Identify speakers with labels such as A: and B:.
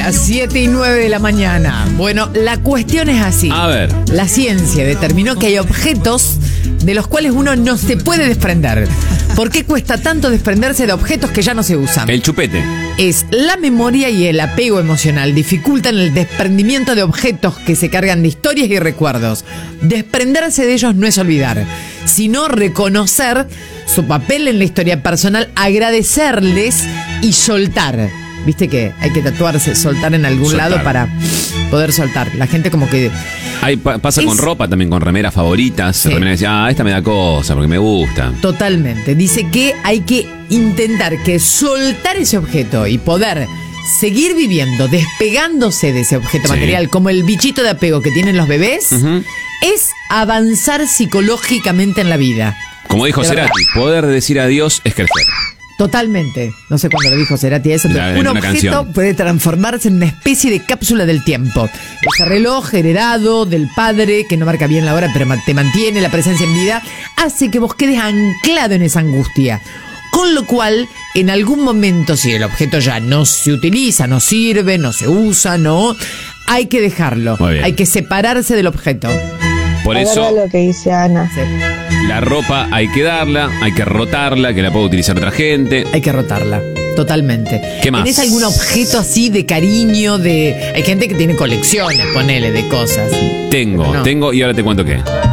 A: Las 7:09 de la mañana. Bueno, la cuestión es así.
B: A ver.
A: La ciencia determinó que hay objetos de los cuales uno no se puede desprender. ¿Por qué cuesta tanto desprenderse de objetos que ya no se usan?
B: El chupete.
A: Es la memoria y el apego emocional dificultan el desprendimiento de objetos que se cargan de historias y recuerdos. Desprenderse de ellos no es olvidar, sino reconocer su papel en la historia personal, agradecerles y soltar. Viste que hay que tatuarse, soltar en algún lado para poder soltar. La gente como que...
B: Pasa con ropa también, con remeras favoritas.
A: Sí.
B: Remeras que decía, esta me da cosa porque me gusta.
A: Totalmente. Dice que hay que intentar que soltar ese objeto y poder seguir viviendo, despegándose de ese objeto material, como el bichito de apego que tienen los bebés, es avanzar psicológicamente en la vida.
B: Como dijo Cerati, poder decir adiós es crecer.
A: Totalmente. No sé cuándo lo dijo Cerati eso, pero un objeto
B: canción
A: puede transformarse en una especie de cápsula del tiempo. Ese reloj heredado del padre, que no marca bien la hora, pero te mantiene la presencia en vida, hace que vos quedes anclado en esa angustia. Con lo cual, en algún momento, si el objeto ya no se utiliza, no sirve, no se usa, no, hay que dejarlo. Hay que separarse del objeto.
B: Por eso,
C: lo que dice Ana.
A: Sí.
B: la ropa hay que darla, hay que rotarla, que la pueda utilizar otra gente.
A: Hay que rotarla, totalmente.
B: ¿Qué más?
A: ¿Tenés algún objeto así de cariño? Hay gente que tiene colecciones, ponele, de cosas.
B: Tengo y ahora te cuento qué.